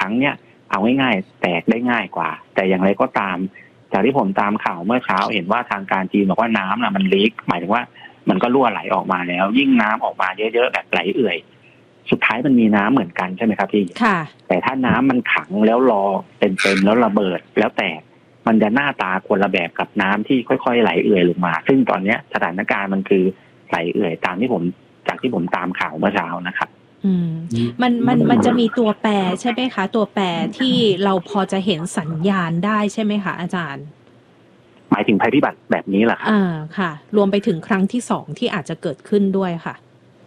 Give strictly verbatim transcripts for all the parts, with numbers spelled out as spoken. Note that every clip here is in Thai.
รั้งเนี้ยเอาง่ายๆแตกได้ง่ายกว่าแต่อย่างไรก็ตามจากที่ผมตามข่าวเมื่อเช้าเห็นว่าทางการจีนบอกว่าน้ำน่ะมันลีกหมายถึงว่ามันก็รั่วไหลออกมาแล้วยิ่งน้ำออกมาเยอะๆแบบไหลเอื่อยสุดท้ายมันมีน้ำเหมือนกันใช่ไหมครับพี่ค่ะแต่ถ้าน้ำมันขังแล้วรอเต็มๆแล้วระเบิดแล้วแตกมันจะหน้าตาคนละแบบกับน้ำที่ค่อยๆไหลเอื่อยลงมาซึ่งตอนนี้สถานการณ์มันคือไหลเอื่อยตามที่ผมจากที่ผมตามข่าวเมื่อเช้านะครับอืมมันมันมันจะมีตัวแปรใช่ไหมคะตัวแปรที่เราพอจะเห็นสัญญาณได้ใช่ไหมคะอาจารย์หมายถึงภัยพิบัติแบบนี้เหรอครับอ่าค่ะรวมไปถึงครั้งที่สองที่อาจจะเกิดขึ้นด้วยค่ะ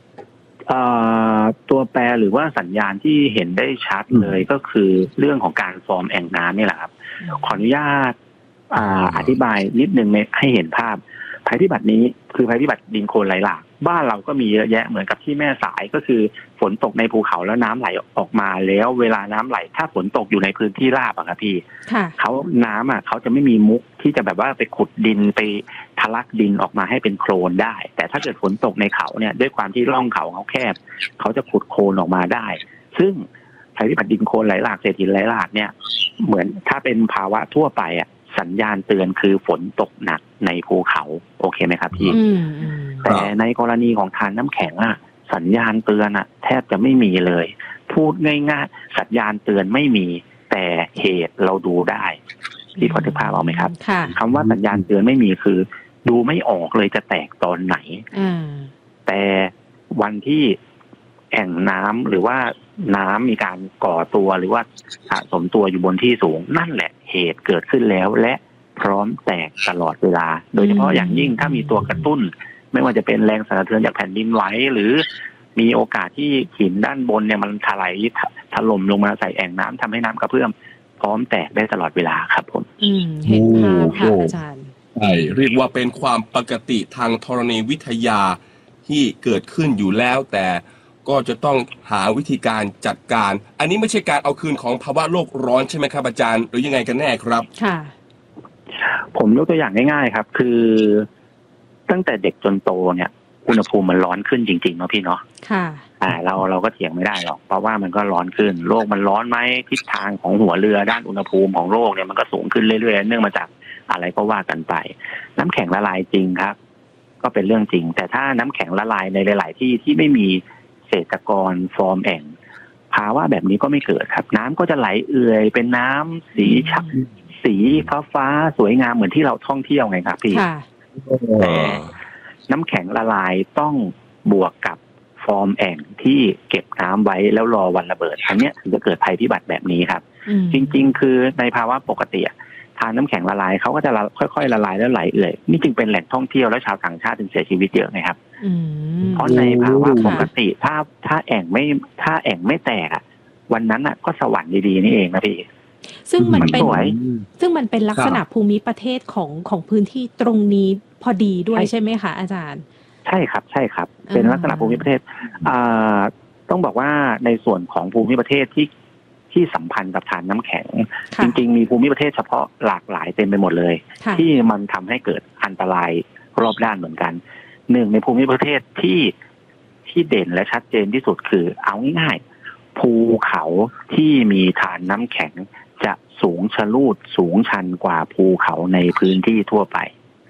ตัวแปรหรือว่าสัญญาณที่เห็นได้ชัดเลยก็คือเรื่องของการฟอร์มแอ่งน้ำนี่แหละครับขออนุญาตอ, อธิบายนิดนึงให้เห็นภาพภัยพิบัตินี้คือภัยพิบัติดินโคลนไหลหลากบ้านเราก็มีเยอะแยะเหมือนกับที่แม่สายก็คือฝนตกในภูเขาแล้วน้ำไหลออกมาแล้วเวลาน้ำไหลถ้าฝนตกอยู่ในพื้นที่ราบอะครับพี่เขาน้ำอะเขาจะไม่มีมุกที่จะแบบว่าไปขุดดินไปทะลักดินออกมาให้เป็นโคลนได้แต่ถ้าเกิดฝนตกในเขาเนี่ยด้วยความที่ร่องเขาเขาแคบเขาจะขุดโคลนออกมาได้ซึ่งภัยพิบัติดินโคลนไหลหลากเศษหินไหลหลากเนี่ยเหมือนถ้าเป็นภาวะทั่วไปอะสัญญาณเตือนคือฝนตกหนักในภูเขาโอเคไหมครับพี่แต่ในกรณีของทานน้ำแข็งอะสัญญาณเตือนอะแทบจะไม่มีเลยพูดง่ายๆสัญญาณเตือนไม่มีแต่เหตุเราดูได้พี่พอจะภาพเอาไหมครับคำว่าสัญญาณเตือนไม่มีคือดูไม่ออกเลยจะแตกตอนไหนแต่วันที่แอ่งน้ำหรือว่าน้ำมีการก่อตัวหรือว่าสะสมตัวอยู่บนที่สูงนั่นแหละเหตุเกิดขึ้นแล้วและพร้อมแตกตลอดเวลาโดยเฉพาะอย่างยิ่งถ้ามีตัวกระตุ้นไม่ว่าจะเป็นแรงสั่นสะเทือนจากแผ่นดินไหวหรือมีโอกาสที่หินด้านบนเนี่ยมันถลายถล่มลงมาใส่แอ่งน้ำทำให้น้ำกระเพื่อมพร้อมแตกได้ตลอดเวลาครับผมอืมเห็นภาพค่ะอาจารย์ใช่เรียกว่าเป็นความปกติทางธรณีวิทยาที่เกิดขึ้นอยู่แล้วแต่ก็จะต้องหาวิธีการจัดการอันนี้ไม่ใช่การเอาคืนของภาวะโลกร้อนใช่ไหมครับอาจารย์หรือยังไงกันแน่ครับค่ะผมยกตัวอย่างง่ายๆครับคือตั้งแต่เด็กจนโตเนี่ยอุณหภูมิมันร้อนขึ้นจริงๆเนาะพี่เนาะค่ะอ่าเราเราก็เถียงไม่ได้หรอกเพราะว่ามันก็ร้อนขึ้นโลกมันร้อนไหมทิศทางของหัวเรือด้านอุณหภูมิของโลกเนี่ยมันก็สูงขึ้นเรื่อยๆเนื่องมาจากอะไรก็ว่ากันไปน้ำแข็งละลายจริงครับก็เป็นเรื่องจริงแต่ถ้าน้ำแข็งละลายในหลายๆที่ที่ไม่มีเศษตะกอนฟอร์มแอ่งภาวะแบบนี้ก็ไม่เกิดครับน้ำก็จะไหลเอื่อยเป็นน้ำสีชักสีฟ้าฟ้าสวยงามเหมือนที่เราท่องเที่ยวไงครับพี่แต่น้ำแข็งละลายต้องบวกกับฟอร์มแอ่งที่เก็บน้ำไว้แล้วรอวันระเบิดอันนี้ถึงจะเกิดภัยพิบัติแบบนี้ครับจริงๆคือในภาวะปกติทานน้ำแข็งละลายเขาก็จะค่อยๆละลายแล้วไหลเอื่อยนี่จึงเป็นแหล่งท่องเที่ยวและชาวต่างชาติถึงเสียชีวิตเยอะไงครับเพราะในภาวะปกติถ้าถ้าแอ่งไม่ถ้าแอ่งไม่แตกวันนั้นอ่ะก็สวรรค์ดีๆนี่เองนะพี่ซึ่งมันเป็นซึ่งมันเป็นลักษณะภูมิประเทศของของพื้นที่ตรงนี้พอดีด้วยใช่ไหมคะอาจารย์ใช่ครับใช่ครับเป็นลักษณะภูมิประเทศต้องบอกว่าในส่วนของภูมิประเทศที่ที่สัมพันธ์กับฐานน้ำแข็งจริงๆมีภูมิประเทศเฉพาะหลากหลายเต็มไปหมดเลยที่มันทำให้เกิดอันตรายรอบด้านเหมือนกันหนึ่งในภูมิประเทศที่ที่เด่นและชัดเจนที่สุดคือเอาง่ายๆภูเขาที่มีฐานน้ำแข็งจะสูงชะลูดสูงชันกว่าภูเขาในพื้นที่ทั่วไป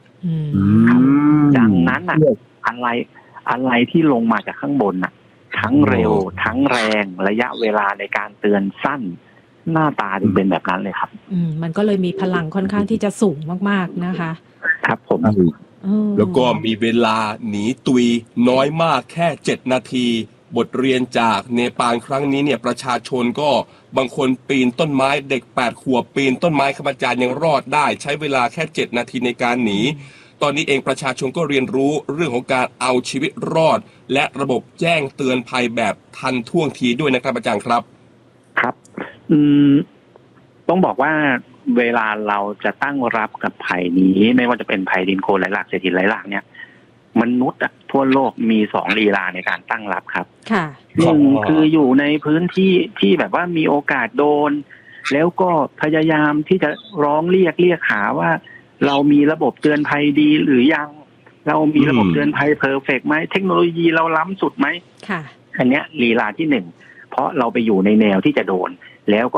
ดังนั้นอ่ะอะไรอะไรที่ลงมาจากข้างบนอ่ะทั้งเร็วทั้งแรงระยะเวลาในการเตือนสั้นหน้าตาถึงเป็นแบบนั้นเลยครับอืมมันก็เลยมีพลังค่อนข้างที่จะสูงมากๆนะคะครับผมแล้วก็มีเวลาหนีตุยน้อยมากแค่เจ็ดนาทีบทเรียนจากเนปาลครั้งนี้เนี่ยประชาชนก็บางคนปีนต้นไม้เด็กแปดขวบปีนต้นไม้ครับอาจารย์ยังรอดได้ใช้เวลาแค่เจ็ดนาทีในการหนีตอนนี้เองประชาชนก็เรียนรู้เรื่องของการเอาชีวิตรอดและระบบแจ้งเตือนภัยแบบทันท่วงทีด้วยนะครับอาจารย์ครับครับอืมต้องบอกว่าเวลาเราจะตั้งรับกับภัยนี้ไม่ว่าจะเป็นภัยดินโคลนไหลหลากเศษหินไหลหลากเนี่ยมนุษย์ทั่วโลกมีสองลีลาในการตั้งรับครับหนึ่งคืออยู่ในพื้นที่ที่แบบว่ามีโอกาสโดนแล้วก็พยายามที่จะร้องเรียกเรียกหาว่าเรามีระบบเตือนภัยดีหรือยังเรามีระบบเตือนภัยเพอร์เฟกต์ไหมเทคโนโลยีเราล้ำสุดไหมอันเนี้ยลีลาที่หนึ่งเพราะเราไปอยู่ในแนวที่จะโดนแล้วก็